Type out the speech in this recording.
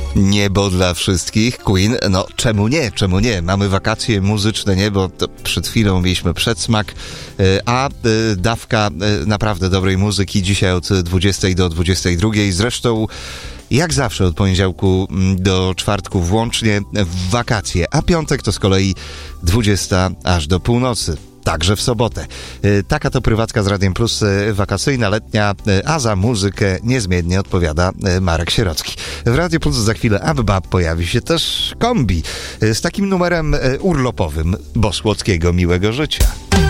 Niebo dla wszystkich, Queen, no czemu nie? Mamy wakacje muzyczne niebo, to przed chwilą mieliśmy przedsmak, a dawka naprawdę dobrej muzyki dzisiaj od 20 do 22. Zresztą jak zawsze od poniedziałku do czwartku włącznie w wakacje, a piątek to z kolei 20 aż do północy. Także w sobotę. Taka to prywacka z Radiem Plus, wakacyjna, letnia, a za muzykę niezmiennie odpowiada Marek Sierocki. W Radiu Plus za chwilę Abba pojawi się też kombi z takim numerem urlopowym Bosłockiego Miłego Życia.